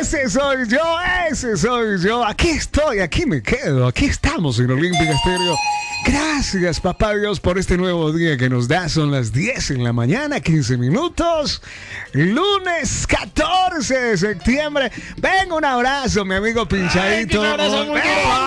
ese soy yo. Aquí estoy, aquí me quedo, aquí estamos en Olímpica Estéreo. Gracias, papá Dios, por este nuevo día que nos da. Son las 10 en la mañana, 15 minutos. Lunes 14 de septiembre. Venga, un abrazo, mi amigo Pinchadito. Un abrazo muy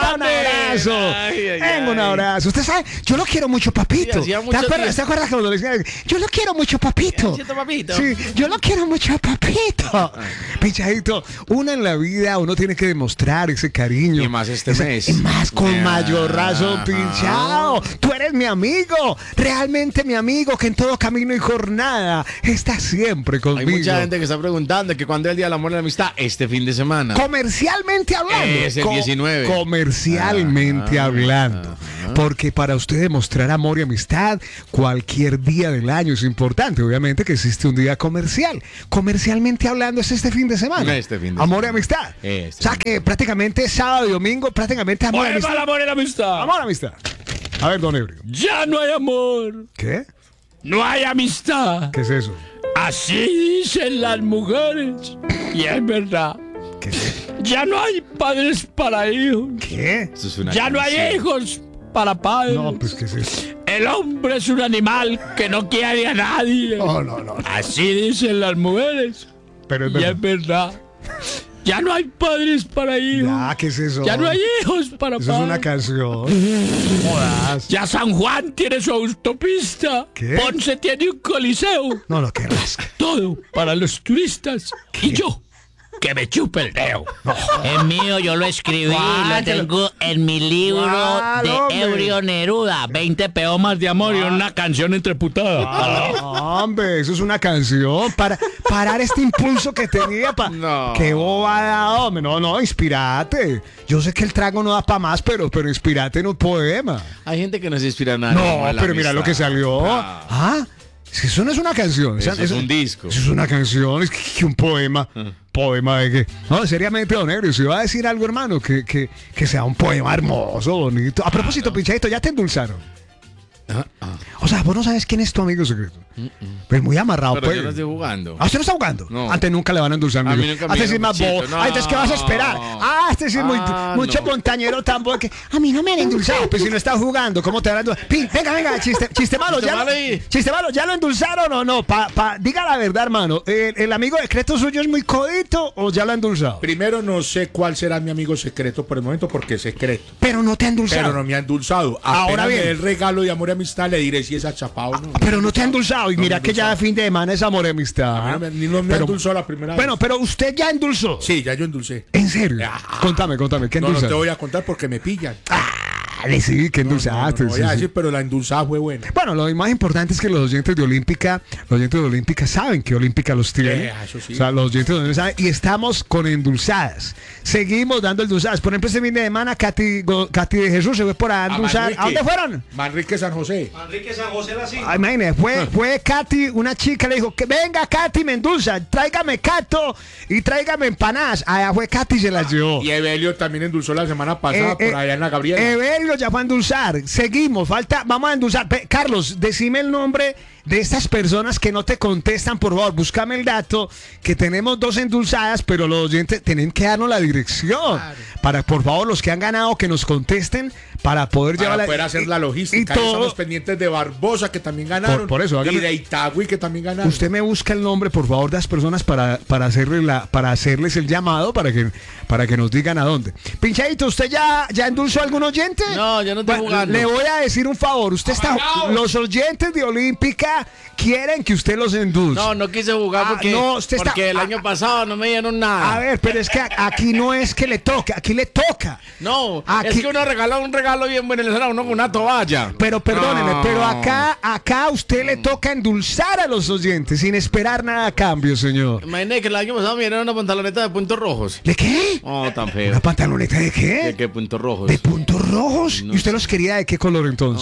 Venga, un abrazo. Usted sabe, yo lo quiero mucho, papito. Sí, ¿Te acuerdas cuando le decían? Yo lo quiero mucho, papito. Papito. Sí, yo lo quiero mucho, papito. Pinchadito, uno en la vida, uno tiene que demostrar ese cariño. Y más este mes. Y más con mayor razón, Pinchado. Tú eres mi amigo, realmente mi amigo, que en todo camino y jornada está siempre conmigo. Hay mucha gente que está preguntando que cuándo es el Día del Amor y la Amistad. Este fin de semana. Comercialmente hablando. Es el 19. Comercialmente hablando. Porque para usted demostrar amor y amistad, cualquier día del año es importante. Obviamente que existe un día comercial. Comercialmente hablando es este fin de semana. Este fin de amor y semana. amistad. Este. O sea que prácticamente sábado y domingo, prácticamente amor y amistad. el amor y la amistad! Amor y amistad. A ver, don Ebrio. Ya no hay amor, ¿Qué? no hay amistad. ¿Qué es eso? Así dicen las mujeres. Y es verdad. ¿Qué es eso? Ya no hay padres para hijos. ¿Qué? Esto es una Ya no hay canción. hijos para padres. No, pues ¿qué es eso? El hombre es un animal que no quiere a nadie. No. Así dicen las mujeres. Pero es Y verdad. es verdad. Ya no hay padres para hijos. Ya, ¿qué es eso? Ya no hay hijos para Eso es una padres. canción. Jodas. Ya San Juan tiene su autopista. ¿Qué? Ponce tiene un coliseo. No, que rasca. Todo para los turistas. Y yo, que me chupe el dedo. Es mío, yo lo escribí, lo tengo en mi libro ¿Cuál, de hombre? Ebrio Neruda, 20 Peomas de amor y una canción entreputada. Hombre, eso es una canción para parar este impulso que tenía. No. Qué bobada, hombre. No, inspirate. Yo sé que el trago no da para más, pero inspirate en un poema. Hay gente que no se inspira en nada. No, en la pero mira amistad. lo que salió. Es que eso no es una canción. Eso es un disco. Eso es una canción, es que un poema. Poema de que. No, seriamente, don Ebrio, si va a decir algo, hermano, que sea un poema hermoso, bonito. A propósito, Pinchadito, ya te endulzaron. O sea, vos no sabes quién es tu amigo secreto. Pues muy amarrado, Pero pues. yo no estoy jugando. ¿Ah, usted no está jugando? No. Antes nunca le van a endulzar. A mí amigo. nunca me Este sí es dieron más bichito, bobo. no. Ah, entonces, ¿qué vas a esperar? Este sí es mucho no. montañero tan bobo que a mí no me han endulzado. Pues si no está jugando, ¿cómo te van a endulzar? Venga, chiste malo. Chiste malo ahí. Chiste malo, ¿ya lo endulzaron o no? Diga la verdad, hermano. ¿El amigo secreto suyo es muy codito o ya lo ha endulzado? Primero, no sé cuál será mi amigo secreto por el momento porque es secreto. Pero no te ha endulzado. Pero no me ha endulzado. Ahora Apenas bien. me dé el regalo de amor y amistad, le diré si es achapado o no. Pero no te ha endulzado. Y No mira me ha que ya endulzado. fin de semana es amor y amistad. A mí no me Pero- endulzó la primera Bueno, vez. pero usted ya endulzó. Sí, ya yo endulcé. ¿En serio? Contame, ¿qué No, no endulzaste? te voy a contar porque me pillan. Dale, sí, ¿qué endulzaste? No voy Sí, a sí. decir, pero la endulzada fue buena. Bueno, lo más importante es que los oyentes de Olímpica saben que Olímpica los tiene. Eso sí. O sea, los oyentes de Olímpica saben. Y estamos con endulzadas. Seguimos dando endulzadas. Por ejemplo, este fin de semana, Katy de Jesús se fue por a endulzar. ¿A dónde fueron? Manrique San José. Ay, imagínate, fue Katy, una chica, le dijo, que venga Katy, me endulza, tráigame cato y tráigame empanadas. Allá fue Katy y se las llevó. Y Evelio también endulzó la semana pasada por allá en la Gabriela. Evelio ya fue a endulzar. Seguimos, vamos a endulzar. Carlos, decime el nombre de estas personas que no te contestan, por favor. Búscame el dato, que tenemos 2 endulzadas, pero los oyentes tienen que darnos la dirección. Para, por favor, los que han ganado, que nos contesten para poder Para llevar poder hacer la logística. Y todo. Estamos pendientes de Barbosa, que también ganaron. Por eso, hágame- y de Itagüí, que también ganaron. Usted me busca el nombre, por favor, de las personas para hacerles el llamado para que nos digan a dónde. Pinchadito, ¿usted ya endulzó a algún oyente? No, yo no estoy jugando. Le voy a decir un favor. Usted los oyentes de Olímpica quieren que usted los endulce. No quise jugar porque, no, usted está- porque el año pasado no me dieron nada. A ver, pero es que aquí no es que le toque, aquí le toca. No, Aquí- es que uno regala un regalo bien bueno y le sale a uno con una toalla. Pero perdóneme, No. pero acá a usted le toca endulzar a los oyentes sin esperar nada a cambio, señor. Imagínate que el año pasado me dieron una pantaloneta de puntos rojos. ¿De qué? Oh, tan feo. ¿Una pantaloneta de qué? ¿De qué puntos rojos? ¿De puntos rojos? ¿Y usted los quería de qué color entonces? No,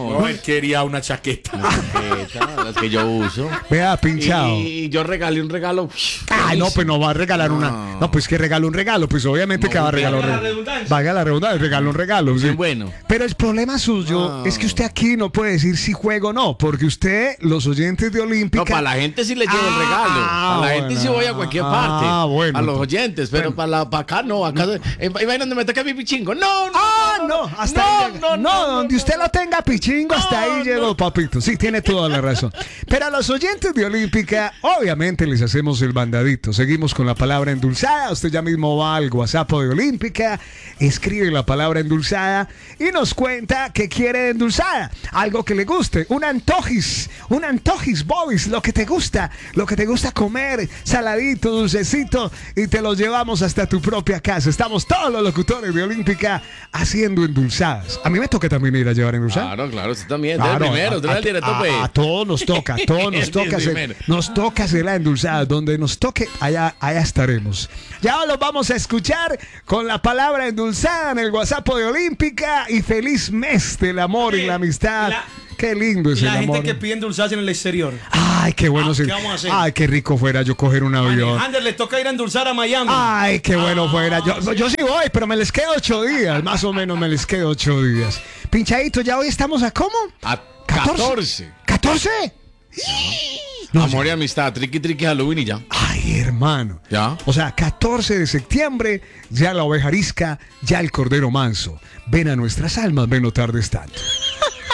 No, él quería una chaqueta. Las que yo uso. Vea, pinchado. Y yo regalé un regalo. Ah, no, pues no va a regalar una. No, pues que regala un regalo. Pues obviamente que va a regalar un regalo. Vaya la redundancia, regala un regalo. Sí. Bueno. Pero el problema suyo es que usted aquí no puede decir si juego o no, porque usted, los oyentes de Olímpica. No, para la gente sí le llevo el regalo. Para la gente sí voy a cualquier parte. Bueno. A los oyentes, pero para acá no. Acá, imagínate donde me toca mi pichingo. No, hasta ahí llega. Donde usted lo tenga pichingo, hasta ahí llegó, papito. Sí, tiene toda la razón. Pero a los oyentes de Olímpica, obviamente les hacemos el bandadito. Seguimos con la palabra endulzada. Usted ya mismo va al WhatsApp de Olímpica, escribe la palabra endulzada y nos cuenta que quiere endulzada. Algo que le guste, un antojis, Bobis, lo que te gusta comer, saladito, dulcecito, y te lo llevamos hasta tu propia casa. Estamos todos los locutores de Olímpica haciendo endulzadas. A mí me toca también ir a llevar endulzadas. Claro, usted también. Claro, Primero, usted es el director, pues. a todos nos toca, hacer la endulzada. Donde nos toque, allá estaremos. Ya los vamos a escuchar con la palabra endulzada en el WhatsApp de Olímpica. Y feliz mes del amor y la amistad. Qué lindo es el amor. La gente que pide endulzarse en el exterior. Ay, qué bueno. ¿Qué vamos a hacer? Ay, qué rico fuera yo coger un avión. Ander, le toca ir a endulzar a Miami. Ay, qué bueno fuera. Yo sí voy, pero me les quedo 8 días. Más o menos me les quedo 8 días. Pinchadito, ya hoy estamos a ¿cómo? A 14. ¿14? No, amor y amistad, triqui Halloween y ya. Ay, hermano. ¿Ya? O sea, 14 de septiembre, ya la oveja arisca, ya el cordero manso. Ven a nuestras almas, ven no tardes tanto.